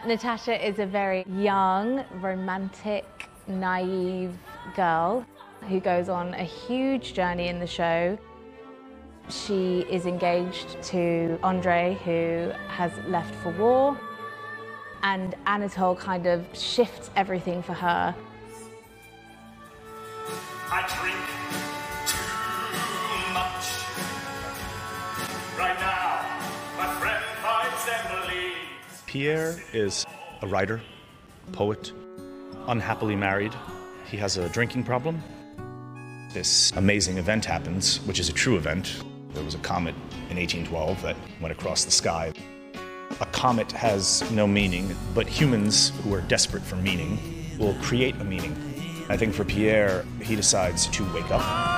Natasha is a very young, romantic, naive girl who goes on a huge journey in the show. She is engaged to Andre, who has left for war, and Anatole kind of shifts everything for her. I drink too much. Right now, my friend hides and leaves. Pierre is a writer, poet, unhappily married. He has a drinking problem. This amazing event happens, which is a true event. There was a comet in 1812 that went across the sky. A comet has no meaning, but humans who are desperate for meaning will create a meaning. I think for Pierre, he decides to wake up.